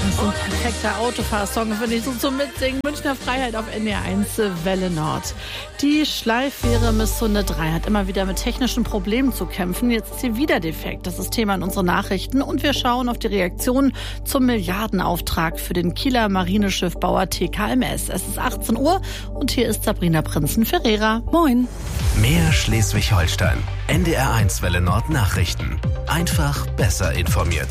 Das ist ein perfekter Autofahrsong, finde ich, so zum Mitsingen. Münchner Freiheit auf NDR 1 Welle Nord. Die Schleiffähre Misssunde 3 hat immer wieder mit technischen Problemen zu kämpfen. Jetzt ist sie wieder defekt. Das ist Thema in unseren Nachrichten. Und wir schauen auf die Reaktion zum Milliardenauftrag für den Kieler Marineschiffbauer TKMS. Es ist 18 Uhr und hier ist Sabrina Prinzen-Ferreira. Moin. Mehr Schleswig-Holstein. NDR 1 Welle Nord Nachrichten. Einfach besser informiert.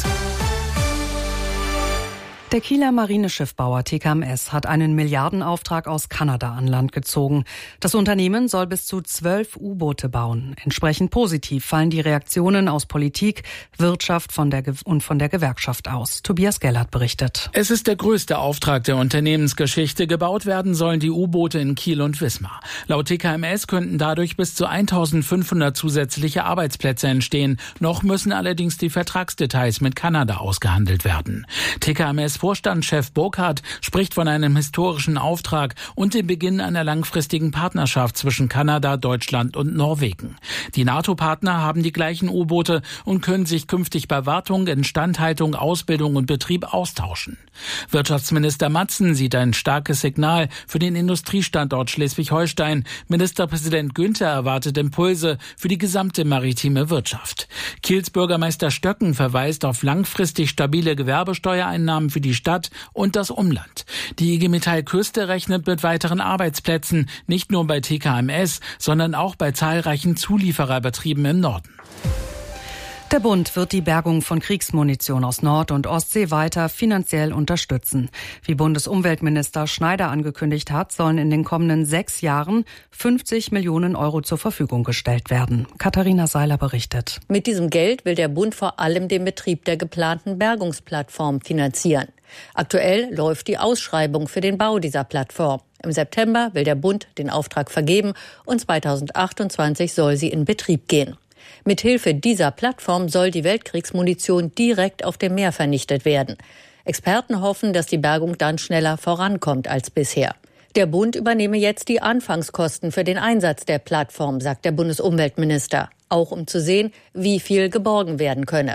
Der Kieler Marineschiffbauer TKMS hat einen Milliardenauftrag aus Kanada an Land gezogen. Das Unternehmen soll bis zu 12 U-Boote bauen. Entsprechend positiv fallen die Reaktionen aus Politik, Wirtschaft und von der Gewerkschaft aus. Tobias Gellert berichtet. Es ist der größte Auftrag der Unternehmensgeschichte. Gebaut werden sollen die U-Boote in Kiel und Wismar. Laut TKMS könnten dadurch bis zu 1500 zusätzliche Arbeitsplätze entstehen. Noch müssen allerdings die Vertragsdetails mit Kanada ausgehandelt werden. TKMS Vorstandschef Burkhardt spricht von einem historischen Auftrag und dem Beginn einer langfristigen Partnerschaft zwischen Kanada, Deutschland und Norwegen. Die NATO-Partner haben die gleichen U-Boote und können sich künftig bei Wartung, Instandhaltung, Ausbildung und Betrieb austauschen. Wirtschaftsminister Matzen sieht ein starkes Signal für den Industriestandort Schleswig-Holstein. Ministerpräsident Günther erwartet Impulse für die gesamte maritime Wirtschaft. Kiels Bürgermeister Stöcken verweist auf langfristig stabile Gewerbesteuereinnahmen für die Stadt und das Umland. Die IG Metall Küste rechnet mit weiteren Arbeitsplätzen, nicht nur bei TKMS, sondern auch bei zahlreichen Zuliefererbetrieben im Norden. Der Bund wird die Bergung von Kriegsmunition aus Nord- und Ostsee weiter finanziell unterstützen. Wie Bundesumweltminister Schneider angekündigt hat, sollen in den kommenden 6 Jahren 50 Millionen Euro zur Verfügung gestellt werden. Katharina Seiler berichtet. Mit diesem Geld will der Bund vor allem den Betrieb der geplanten Bergungsplattform finanzieren. Aktuell läuft die Ausschreibung für den Bau dieser Plattform. Im September will der Bund den Auftrag vergeben und 2028 soll sie in Betrieb gehen. Mithilfe dieser Plattform soll die Weltkriegsmunition direkt auf dem Meer vernichtet werden. Experten hoffen, dass die Bergung dann schneller vorankommt als bisher. Der Bund übernehme jetzt die Anfangskosten für den Einsatz der Plattform, sagt der Bundesumweltminister, auch um zu sehen, wie viel geborgen werden könne.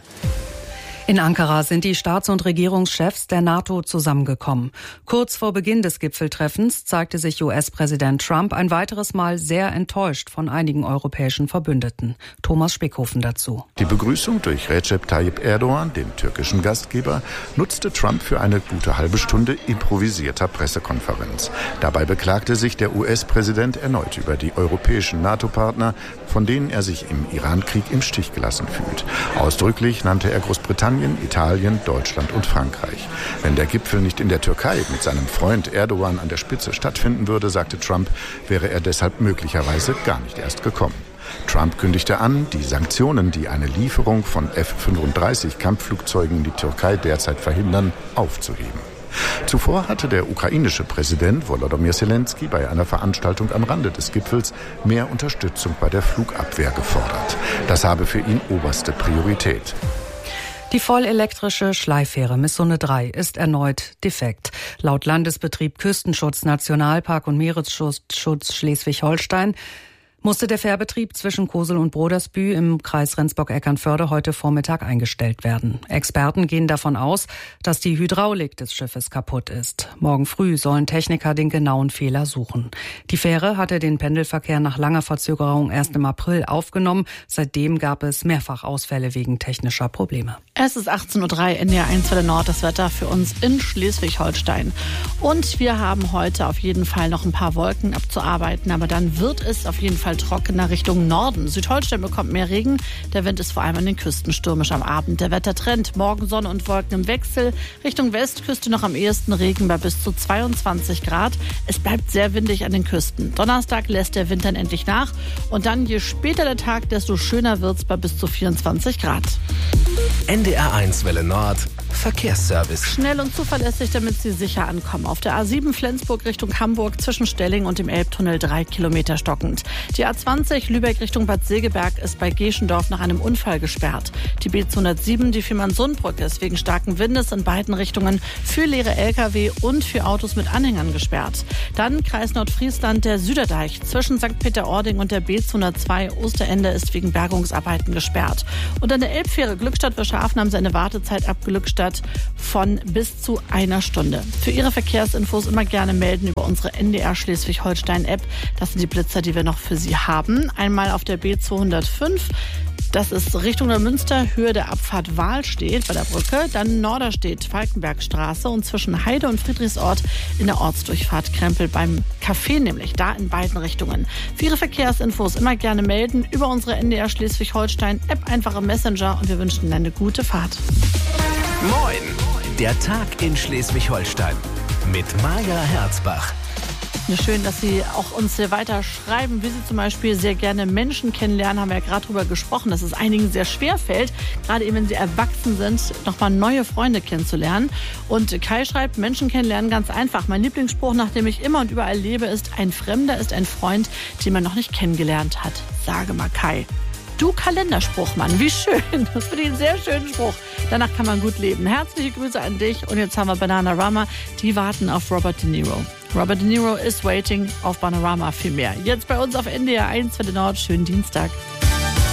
In Ankara sind die Staats- und Regierungschefs der NATO zusammengekommen. Kurz vor Beginn des Gipfeltreffens zeigte sich US-Präsident Trump ein weiteres Mal sehr enttäuscht von einigen europäischen Verbündeten. Thomas Spickhofen dazu. Die Begrüßung durch Recep Tayyip Erdogan, den türkischen Gastgeber, nutzte Trump für eine gute halbe Stunde improvisierter Pressekonferenz. Dabei beklagte sich der US-Präsident erneut über die europäischen NATO-Partner, von denen er sich im Iran-Krieg im Stich gelassen fühlt. Ausdrücklich nannte er Großbritannien, Italien, Deutschland und Frankreich. Wenn der Gipfel nicht in der Türkei mit seinem Freund Erdogan an der Spitze stattfinden würde, sagte Trump, wäre er deshalb möglicherweise gar nicht erst gekommen. Trump kündigte an, die Sanktionen, die eine Lieferung von F-35 Kampfflugzeugen in die Türkei derzeit verhindern, aufzuheben. Zuvor hatte der ukrainische Präsident Volodymyr Zelensky bei einer Veranstaltung am Rande des Gipfels mehr Unterstützung bei der Flugabwehr gefordert. Das habe für ihn oberste Priorität. Die vollelektrische Schleiffähre Misssunde 3 ist erneut defekt. Laut Landesbetrieb Küstenschutz, Nationalpark und Meeresschutz Schleswig-Holstein musste der Fährbetrieb zwischen Kosel und Brodersbü im Kreis Rendsburg-Eckernförde heute Vormittag eingestellt werden. Experten gehen davon aus, dass die Hydraulik des Schiffes kaputt ist. Morgen früh sollen Techniker den genauen Fehler suchen. Die Fähre hatte den Pendelverkehr nach langer Verzögerung erst im April aufgenommen. Seitdem gab es mehrfach Ausfälle wegen technischer Probleme. Es ist 18:03 Uhr, NDR 1 Welle Nord, das Wetter für uns in Schleswig-Holstein. Und wir haben heute auf jeden Fall noch ein paar Wolken abzuarbeiten, aber dann wird es auf jeden Fall trockener Richtung Norden. Südholstein bekommt mehr Regen. Der Wind ist vor allem an den Küsten stürmisch am Abend. Der Wettertrend: morgen Sonne und Wolken im Wechsel. Richtung Westküste noch am ehesten Regen bei bis zu 22 Grad. Es bleibt sehr windig an den Küsten. Donnerstag lässt der Wind dann endlich nach. Und dann, je später der Tag, desto schöner wird es bei bis zu 24 Grad. NDR 1 Welle Nord Verkehrsservice. Schnell und zuverlässig, damit Sie sicher ankommen. Auf der A7 Flensburg Richtung Hamburg zwischen Stelling und dem Elbtunnel 3 Kilometer stockend. Die A20 Lübeck Richtung Bad Segeberg ist bei Geschendorf nach einem Unfall gesperrt. Die B207, die Fehmarnsundbrücke, ist wegen starken Windes in beiden Richtungen für leere Lkw und für Autos mit Anhängern gesperrt. Dann Kreis Nordfriesland, der Süderdeich zwischen St. Peter-Ording und der B202 Osterende ist wegen Bergungsarbeiten gesperrt. Und an der Elbfähre Glückstadt-Wischhafen haben sie eine Wartezeit ab Glückstadt Fahrt von bis zu 1 Stunde. Für Ihre Verkehrsinfos immer gerne melden über unsere NDR Schleswig-Holstein-App. Das sind die Blitzer, die wir noch für Sie haben. Einmal auf der B205. Das ist Richtung Neumünster, Höhe der Abfahrt Wahlstedt bei der Brücke. Dann Norderstedt, Falkenbergstraße und zwischen Heide und Friedrichsort in der Ortsdurchfahrt Krempel beim Café, nämlich da in beiden Richtungen. Für Ihre Verkehrsinfos immer gerne melden über unsere NDR Schleswig-Holstein-App, einfach im Messenger, und wir wünschen Ihnen eine gute Fahrt. Moin, der Tag in Schleswig-Holstein mit Maja Herzbach. Schön, dass Sie auch uns hier weiter schreiben, wie Sie zum Beispiel sehr gerne Menschen kennenlernen. Haben wir ja gerade drüber gesprochen, dass es einigen sehr schwer fällt, gerade eben wenn sie erwachsen sind, nochmal neue Freunde kennenzulernen. Und Kai schreibt, Menschen kennenlernen ganz einfach. Mein Lieblingsspruch, nach dem ich immer und überall lebe, ist: Ein Fremder ist ein Freund, den man noch nicht kennengelernt hat. Sage mal, Kai. Du Kalenderspruch, Mann, wie schön. Das finde ich einen sehr schönen Spruch. Danach kann man gut leben. Herzliche Grüße an dich. Und jetzt haben wir Bananarama. Die warten auf Robert De Niro. Robert De Niro is waiting auf Bananarama, viel mehr. Jetzt bei uns auf NDR 1 für den Nord. Schönen Dienstag.